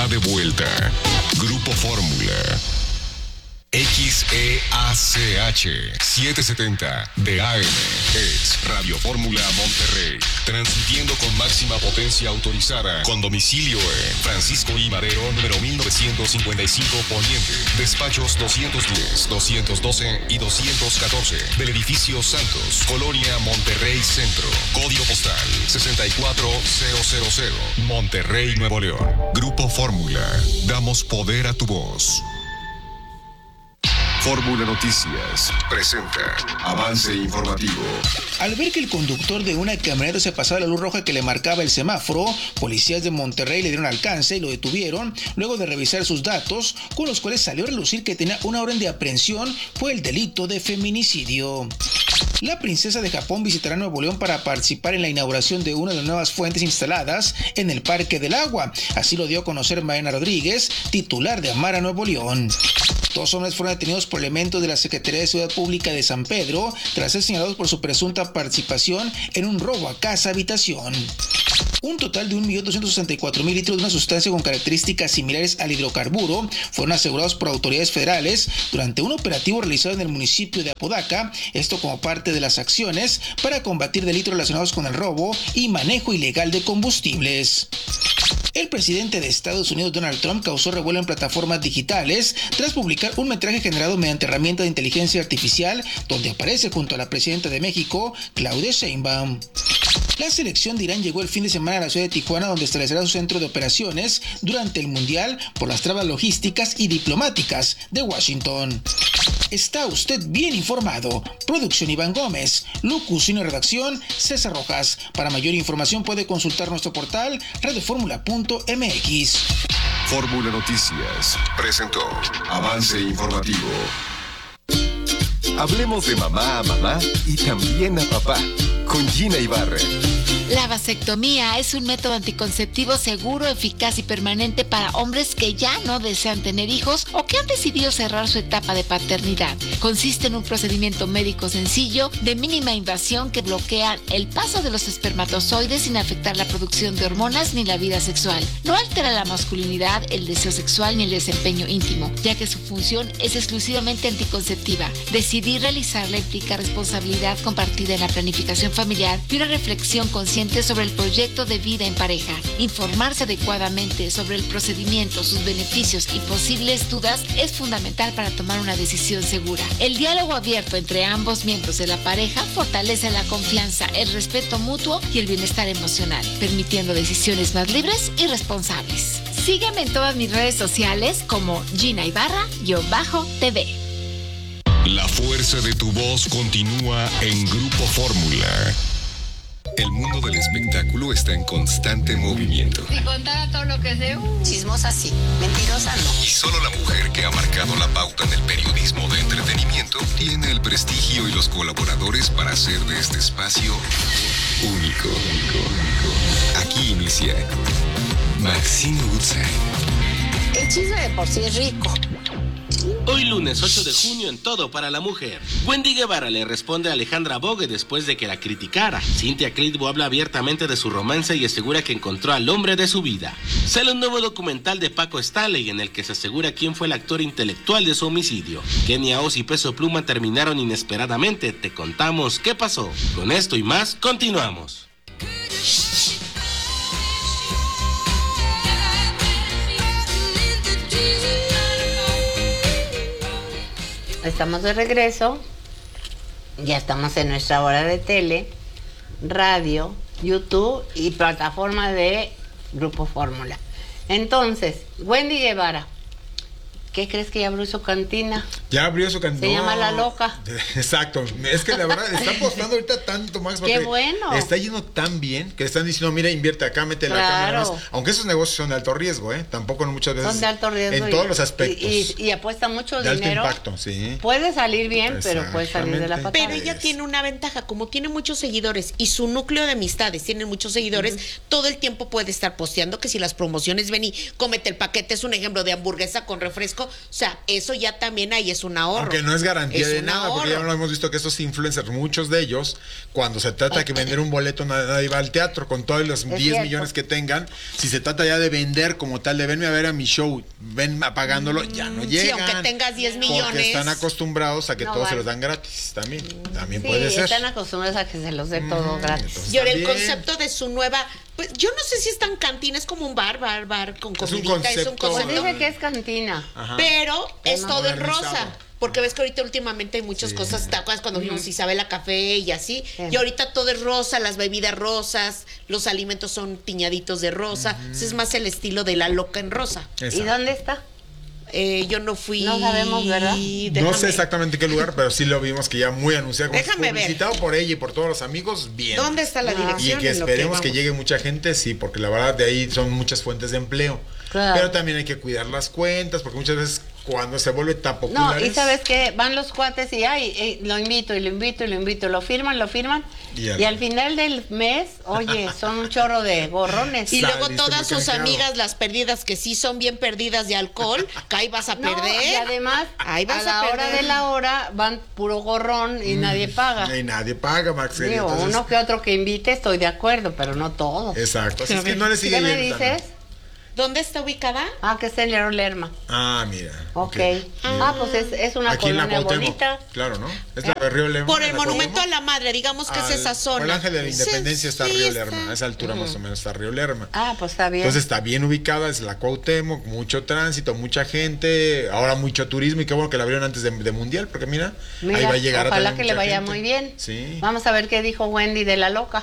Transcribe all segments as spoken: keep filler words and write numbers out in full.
está de vuelta. Grupo Fórmula. X E A C H setecientos setenta de A M es Radio Fórmula Monterrey, transmitiendo con máxima potencia autorizada, con domicilio en Francisco I. Madero, número mil novecientos cincuenta y cinco Poniente, despachos doscientos diez, doscientos doce y doscientos catorce, del edificio Santos, Colonia Monterrey Centro, código postal sesenta y cuatro mil, Monterrey, Nuevo León. Grupo Fórmula, damos poder a tu voz. Fórmula Noticias presenta avance informativo. Al ver que el conductor de una camioneta se pasaba la luz roja que le marcaba el semáforo, policías de Monterrey le dieron alcance y lo detuvieron luego de revisar sus datos, con los cuales salió a relucir que tenía una orden de aprehensión por el delito de feminicidio. La princesa de Japón visitará Nuevo León para participar en la inauguración de una de las nuevas fuentes instaladas en el Parque del Agua. Así lo dio a conocer Mariana Rodríguez, titular de Amara Nuevo León. Dos hombres fueron detenidos por elementos de la Secretaría de Seguridad Pública de San Pedro tras ser señalados por su presunta participación en un robo a casa-habitación. Un total de un millón doscientos sesenta y cuatro mil litros de una sustancia con características similares al hidrocarburo fueron asegurados por autoridades federales durante un operativo realizado en el municipio de Apodaca, esto como parte de las acciones para combatir delitos relacionados con el robo y manejo ilegal de combustibles. El presidente de Estados Unidos, Donald Trump, causó revuelo en plataformas digitales tras publicar un metraje generado mediante herramientas de inteligencia artificial donde aparece junto a la presidenta de México, Claudia Sheinbaum. La selección de Irán llegó el fin de semana a la ciudad de Tijuana, donde establecerá su centro de operaciones durante el Mundial por las trabas logísticas y diplomáticas de Washington. Está usted bien informado. Producción Iván Gómez, locución y redacción César Rojas. Para mayor información puede consultar nuestro portal radio fórmula punto m x. Fórmula Noticias presentó avance informativo. Hablemos de mamá a mamá y también a papá con Gina Ibarra. La vasectomía es un método anticonceptivo seguro, eficaz y permanente para hombres que ya no desean tener hijos o que han decidido cerrar su etapa de paternidad. Consiste en un procedimiento médico sencillo, de mínima invasión, que bloquea el paso de los espermatozoides sin afectar la producción de hormonas ni la vida sexual. No altera la masculinidad, el deseo sexual ni el desempeño íntimo, ya que su función es exclusivamente anticonceptiva. Decidir realizarla implica responsabilidad compartida en la planificación familiar y una reflexión consciente sobre el proyecto de vida en pareja. Informarse adecuadamente sobre el procedimiento, sus beneficios y posibles dudas es fundamental para tomar una decisión segura. El diálogo abierto entre ambos miembros de la pareja fortalece la confianza, el respeto mutuo y el bienestar emocional, permitiendo decisiones más libres y responsables. Sígueme en todas mis redes sociales como Gina Ibarra-T V. La fuerza de tu voz continúa en Grupo Fórmula. El mundo del espectáculo está en constante movimiento. Si contara todo lo que sé, uh, chismosa sí, mentirosa no. Y solo la mujer que ha marcado la pauta en el periodismo de entretenimiento tiene el prestigio y los colaboradores para hacer de este espacio único. Aquí inicia Maxine Woodside. El chisme de por sí es rico. Hoy lunes ocho de junio en Todo para la Mujer. Wendy Guevara le responde a Alejandra Bogue después de que la criticara. Cynthia Clitbo habla abiertamente de su romance y asegura que encontró al hombre de su vida. Sale un nuevo documental de Paco Stanley en el que se asegura quién fue el actor intelectual de su homicidio. Kenia Oz y Peso Pluma terminaron inesperadamente. Te contamos qué pasó. Con esto y más, continuamos. Estamos de regreso, ya estamos en nuestra hora de tele, radio, YouTube y plataforma de Grupo Fórmula. Entonces, Wendy Guevara, ¿qué crees que ya abrió su cantina? Ya abrió su cantina. Se llama La Loca. Exacto. Es que la verdad está apostando ahorita tanto más. Qué bueno. Está yendo tan bien que están diciendo, mira, invierte acá, métela claro. acá. Más. Aunque esos negocios son de alto riesgo, ¿eh? Tampoco muchas veces. Son de alto riesgo. En y, todos los aspectos. Y, y, y apuesta mucho de dinero. De alto impacto, sí. Puede salir bien, pero puede salir de la patada. Pero ella tiene una ventaja, como tiene muchos seguidores y su núcleo de amistades tiene muchos seguidores, uh-huh. todo el tiempo puede estar posteando que si las promociones ven y cómete el paquete, es un ejemplo de hamburguesa con refresco, O sea, eso ya también ahí es un ahorro. Aunque no es garantía es de un nada, ahorro. porque ya lo hemos visto que estos influencers, muchos de ellos, cuando se trata de que vender un boleto, nadie, nadie va al teatro, con todos los Es diez cierto. millones que tengan. Si se trata ya de vender como tal, de venme a ver a mi show, ven pagándolo, ya no Sí, llegan. aunque tengas diez Porque millones. están acostumbrados a que No todos se van. los dan gratis también. También Sí, puede ser. están acostumbrados a que se los dé todo gratis. entonces- Y ahora el Está bien. concepto de su nueva, pues yo no sé si es tan cantina, es como un bar, bar, bar con Es un comidita, es un concepto. Pues concepto, dice que es cantina. Ajá. pero es no. todo en Modernizado. rosa. Porque ves que ahorita últimamente hay muchas Sí. cosas, ¿te acuerdas cuando vimos Isabela Café y así? Sí. Y ahorita todo es rosa, las bebidas rosas, los alimentos son tiñaditos de rosa. Ese es más el estilo de la loca en rosa. ¿Y Exacto. dónde está? Eh, yo no fui. No sabemos, ¿verdad? No Déjame- sé exactamente qué lugar, pero sí lo vimos que ya muy anunciado, como Déjame ver. publicitado por ella y por todos los amigos, bien. ¿Dónde está la Ah. Y dirección? que En lo esperemos que, vamos. llegue mucha gente, sí, porque la verdad de ahí son muchas fuentes de empleo. Claro. Pero también hay que cuidar las cuentas, porque muchas veces cuando se vuelve tan popular. No, y sabes que van los cuates y ay, eh, lo invito y lo invito y lo invito, lo firman, lo firman Y y al- al, final del mes, oye, son un chorro de gorrones. Y luego Saliste todas muy sus canjeado. amigas, las perdidas, que sí son bien perdidas de alcohol, que ahí vas a No, perder. y además, Ahí vas a a la hora perder. de la hora van puro gorrón y nadie paga. Y nadie paga, Max. Digo, entonces- uno que otro que invite, estoy de acuerdo, pero no todo. Exacto, así es que no le sigue ¿Qué me yendo tan- dices? ¿Dónde está ubicada? Ah, que es en León Lerma. Ah, mira. Ok. ok. Ah, pues es, es una Aquí en la colonia Cuauhtémoc. bonita. Claro, ¿no? Es la de Río Lerma. Por en el la monumento a Cuauhtémoc. la madre, digamos que es Al- esa zona. por el Ángel de la Sí, Independencia está sí, Río está. Lerma. A esa altura más o menos está Río Lerma. Ah, pues está bien. Entonces está bien ubicada, es la Cuauhtémoc, mucho tránsito, mucha gente, ahora mucho turismo y qué bueno que la abrieron antes de, de Mundial, porque mira, Mira, ahí va a llegar ojalá también que le mucha vaya gente. muy bien. Sí. Vamos a ver qué dijo Wendy de la loca.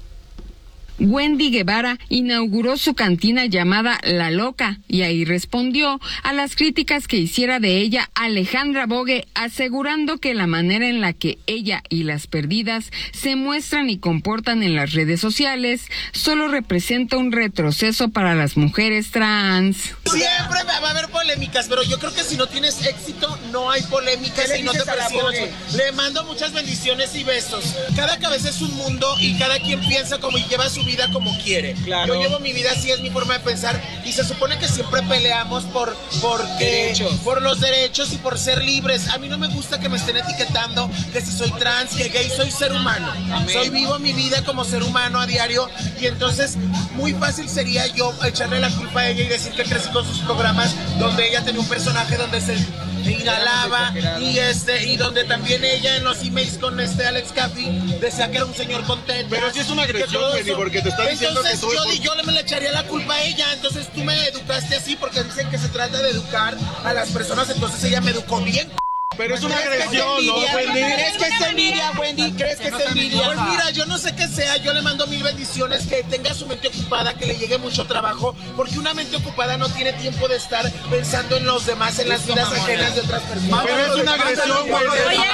Wendy Guevara inauguró su cantina llamada La Loca y ahí respondió a las críticas que hiciera de ella Alejandra Bogue, asegurando que la manera en la que ella y las perdidas se muestran y comportan en las redes sociales solo representa un retroceso para las mujeres trans. Siempre va a haber polémicas, pero yo creo que si no tienes éxito, no hay polémicas y no te presionas. Le mando muchas bendiciones y besos. Cada cabeza es un mundo y cada quien piensa como y lleva su vida como quiere. Claro. Yo llevo mi vida así, es mi forma de pensar y se supone que siempre peleamos por, por, Derechos. por los derechos y por ser libres. A mí no me gusta que me estén etiquetando que si soy trans, que gay, soy ser humano. Amén. Soy vivo mi vida como ser humano a diario y entonces muy fácil sería yo echarle la culpa a ella y decir que crecí con sus programas donde ella tenía un personaje donde se inhalaba y este y donde también ella en los emails con este Alex Caffey decía que era un señor con tetas. Pero sí es una y que agresión, todo Wendy, eso. porque te está diciendo Entonces, que tú- yo, di- yo le me le echaría la culpa a ella, entonces tú me educaste así porque dicen que se trata de educar a las personas, entonces ella me educó bien. Pero es una ¿Crees que es agresión, ¿no, envidia? Wendy? ¿Crees que es envidia, Wendy? ¿Crees que es envidia? Pues mira, yo no sé qué sea, yo le mando mil bendiciones, que tenga su mente ocupada, que le llegue mucho trabajo, porque una mente ocupada no tiene tiempo de estar pensando en los demás, en las vidas ajenas de otras personas. Pero es una agresión, Wendy.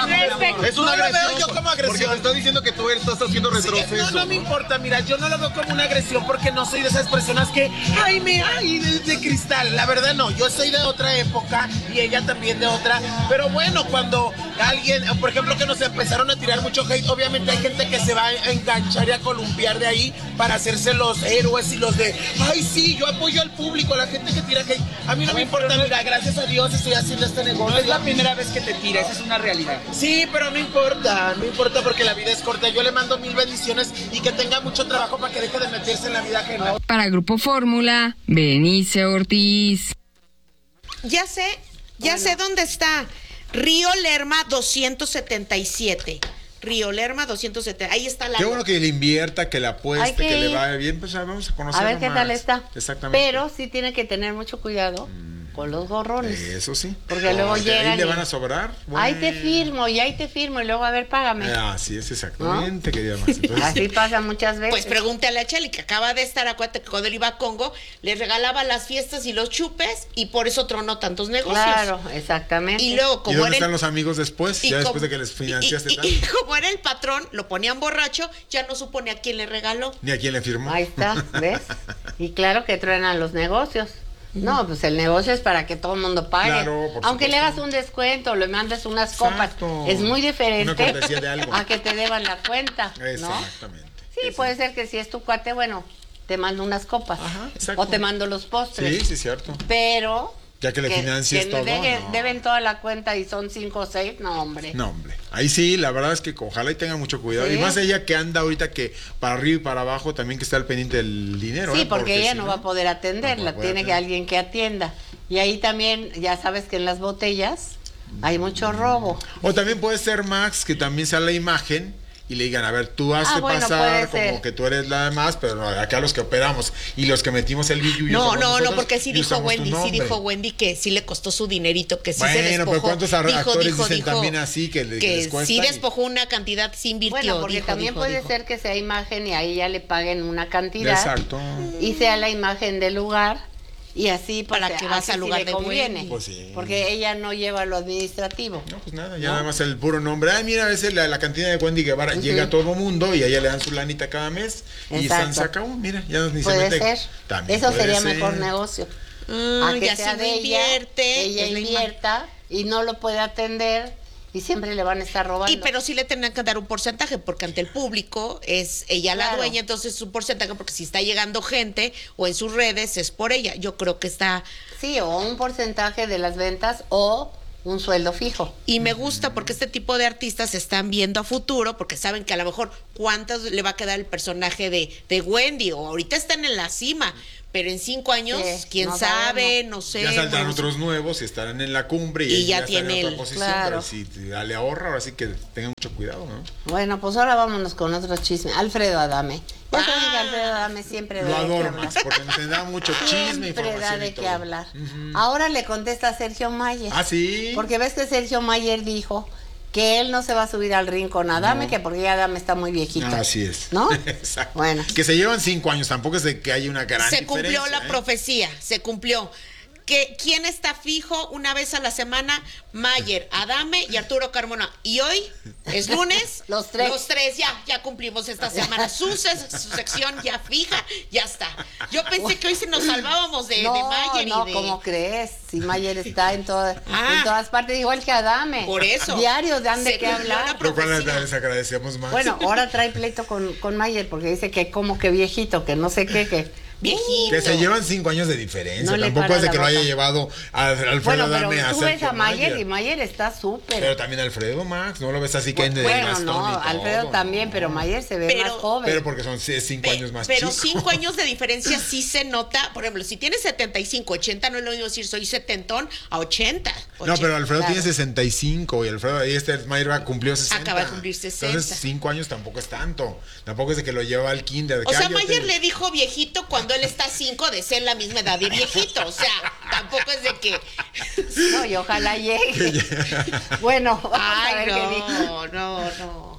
Oye, Es una no lo agresión. veo yo como agresión. Porque te está diciendo que tú estás haciendo Sí, retroceso. no, no me importa, mira, yo no lo veo como una agresión porque no soy de esas personas que, ay, me, ay, de, de cristal. La verdad no, yo soy de otra época y ella también de otra. Pero bueno, cuando alguien, por ejemplo, que nos empezaron a tirar mucho hate, obviamente hay gente que se va a enganchar y a columpiar de ahí para hacerse los héroes y los de, ay, sí, yo apoyo al público, a la gente que tira hate. A mí no me importa, mira, gracias a Dios estoy haciendo este negocio. No es la primera vez que te tira, esa es una realidad. Sí, pero no importa, no importa porque la vida es corta. Yo le mando mil bendiciones y que tenga mucho trabajo para que deje de meterse en la vida ajena. Para Grupo Fórmula, Benice Ortiz. Ya sé, ya sé dónde está. Río Lerma doscientos setenta y siete. Río Lerma doscientos setenta. Ahí está la. Qué bueno que le invierta, que le apueste, Hay que que, le ir. vaya bien, pues ya vamos a conocer A ver qué tal está. Exactamente. Pero sí tiene que tener mucho cuidado con los gorrones. Eso sí. Porque luego llegan ahí le y- van a sobrar. Ahí te Bueno. firmo y ahí te firmo y luego a ver, págame. Ah, así es exactamente, querida Max. Entonces, Así pasa muchas veces. Pues pregúntale a Cheli, que acaba de estar, acuérdate que cuando él iba a Congo, le regalaba las fiestas y los chupes y por eso tronó tantos negocios. Claro, exactamente. Y luego, ¿y como dónde era están el, los amigos después? y Ya como- después de que les financiaste y, y- tanto. y como era el patrón, lo ponían borracho, ya no supone a quién le regaló. Ni a quién le firmó. Ahí está, ¿ves? Y claro que truenan los negocios. No, pues el negocio es para que todo el mundo pague. Claro, por Aunque le supuesto. hagas un descuento, le mandes unas copas, Exacto. es muy diferente Una cortesía de algo. a que te deban la cuenta, ¿no? Exactamente. Sí, puede ser que si es tu cuate, bueno, te mando unas copas Ajá, exacto. o te mando los postres. Sí, sí, cierto. Pero Ya que le financies que todo. deje- no. Deben toda la cuenta y son cinco o seis, no, hombre. No, hombre. Ahí sí, la verdad es que ojalá y tenga mucho cuidado. Sí. Y más ella que anda ahorita que para arriba y para abajo también que está al pendiente del dinero. Sí, ¿eh? porque, ella si no va a poder atenderla, no va a poder tiene que atender. alguien que atienda. Y ahí también, ya sabes que en las botellas hay mucho robo. O también puede ser Max, que también sea la imagen y le digan, a ver, tú hazte Ah, bueno, pasar puede como ser. que tú eres la demás, pero no, acá los que operamos y los que metimos el billuyo No, somos no, no, nosotros porque sí y dijo usamos tu Wendy, sí nombre. dijo Wendy que sí le costó su dinerito, que sí se Bueno, despojó. pero ¿cuántos ar- Dijo, actores dijo, dicen dijo también así que le- que que les cuesta sí y- despojó una cantidad, sí invirtió. Bueno, porque dijo, también dijo, puede dijo. ser que sea imagen y ahí ya le paguen una cantidad. Exacto. Y sea la imagen del lugar y así pues, Para que vas así al sí lugar le de conviene. Wendy. Pues sí. Porque ella no lleva lo administrativo. No, pues nada, ya nada más el puro nombre. Ay, mira, a veces la, la cantina de Wendy Guevara Ujú. llega a todo mundo y a ella le dan su lanita cada mes y Exacto. San se acabó. Mira, ya ni se Puede mete. ser. También Eso puede sería ser. mejor negocio. Mm, A que ya sea si de no ella, invierte, ella es la imagen. invierta y no lo puede atender y siempre le van a estar robando. Y pero sí le tendrán que dar un porcentaje, porque ante el público es ella la Claro. dueña, entonces es un porcentaje, porque si está llegando gente o en sus redes es por ella. Yo creo que está... Sí, o un porcentaje de las ventas o un sueldo fijo. Y me gusta porque este tipo de artistas se están viendo a futuro, porque saben que a lo mejor cuántas le va a quedar el personaje de, de Wendy, o ahorita están en la cima, pero en cinco años, Sí, quién no sabe, sabemos. no sé. Ya saldrán bueno, otros nuevos y estarán en la cumbre y, Y ya ya, están tiene en otra el- posición, claro. pero si te- le ahorra, ahora sí que tengan mucho cuidado, ¿no? Bueno, pues ahora vámonos con otro chisme. Alfredo Adame. Ya sabes que Alfredo Adame siempre Lo da de qué adoro, hablar. Max, porque te da mucho chisme, Siempre da información de y qué todo. hablar. Ahora le contesta a Sergio Mayer. Ah, sí. Porque ves que Sergio Mayer dijo que él no se va a subir al ring con Adame, No. que porque ya Adame está muy viejito. Así es. ¿No? Exacto. Bueno. Que se llevan cinco años, tampoco es de que haya una gran se cumplió diferencia, la ¿eh? profecía, se cumplió. Que, ¿Quién está fijo una vez a la semana? Mayer, Adame y Arturo Carmona. Y hoy es lunes. Los tres. Los tres, ya, ya cumplimos esta semana. Su, se- su sección ya fija, ya está. Yo pensé que hoy se nos salvábamos de, no, de Mayer no, y de... ¿cómo crees? Si Mayer está en, todas Ah. en todas partes, igual que Adame. Por eso. Diarios dan de Se qué cumplió hablar. la Lo cual profecía. les agradecemos más. Bueno, ahora trae pleito con, con Mayer porque dice que como que viejito, que no sé qué, que... Viejito. Que se llevan cinco años de diferencia. No le Tampoco para es de la que lo haya boca. llevado a Alfredo Bueno, Adame pero a tú ves Sergio a Mayer y Mayer. Mayer está súper. Pero también Alfredo, Max, no lo ves así que en de Bueno, bastón no, y todo, Alfredo también, no. pero Mayer se ve Pero- más joven. Pero porque son sí, cinco años más Pero chicos. cinco años de diferencia sí se nota. Por ejemplo, si tienes setenta y cinco, ochenta, no es lo mismo decir soy setentón a ochenta. No, pero Alfredo claro. tiene sesenta y cinco y Alfredo, y este Mayer va cumplió sesenta. Acaba de cumplir sesenta. Entonces, cinco años tampoco es tanto. Tampoco es de que lo lleva al kinder. de O que, sea, "Ay, yo Mayer te-". le dijo viejito cuando él está cinco de ser la misma edad de viejito. O sea, tampoco es de que. No, y ojalá llegue. Bueno, vamos a ver Ay, qué dijo. no, no, no.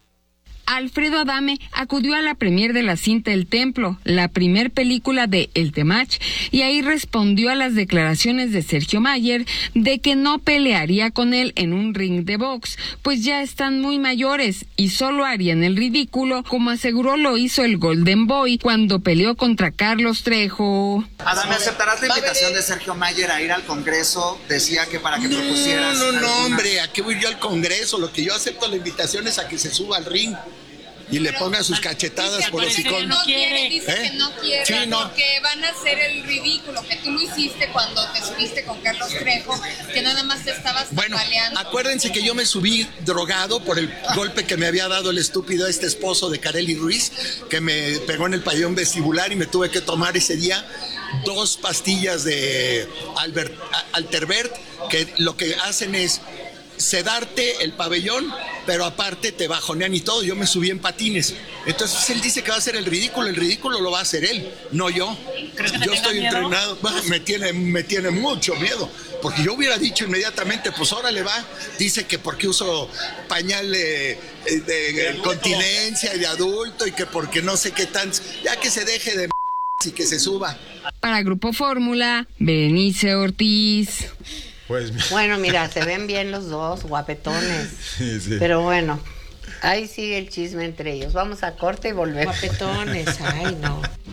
Alfredo Adame acudió a la premier de la cinta El Templo, la primer película de El Temach, y ahí respondió a las declaraciones de Sergio Mayer de que no pelearía con él en un ring de box, pues ya están muy mayores y solo harían el ridículo, como aseguró lo hizo el Golden Boy cuando peleó contra Carlos Trejo. Adame, ¿aceptarás la invitación de Sergio Mayer a ir al Congreso? Decía que para que No, propusieras... no, no, alguna- hombre, ¿a qué voy yo al Congreso? Lo que yo acepto la invitación es a que se suba al ring y le ponga sus cachetadas por hocicón. No quiere, dice ¿Eh? que no quiere, Sí, no. porque van a hacer el ridículo, que tú lo hiciste cuando te subiste con Carlos Trejo, que nada más te estabas Bueno, tambaleando. acuérdense que yo me subí drogado por el golpe que me había dado el estúpido este esposo de Kareli Ruiz, que me pegó en el pabellón vestibular y me tuve que tomar ese día dos pastillas de Albert, Alterbert, que lo que hacen es sedarte el pabellón, pero aparte te bajonean y todo. Yo me subí en patines. Entonces él dice que va a hacer el ridículo. El ridículo lo va a hacer él, no yo. Yo estoy entrenado. Bah, me tiene, me tiene mucho miedo. Porque yo hubiera dicho inmediatamente, pues órale va. Dice que porque uso pañal de, de, de continencia y de adulto y que porque no sé qué tan... Ya que se deje de m*** y que se suba. Para Grupo Fórmula, Berenice Ortiz. Pues, Bueno, mira, se ven bien los dos, guapetones. sí, sí. Pero bueno, ahí sigue el chisme entre ellos. Vamos a corte y volvemos. Guapetones, ay, no.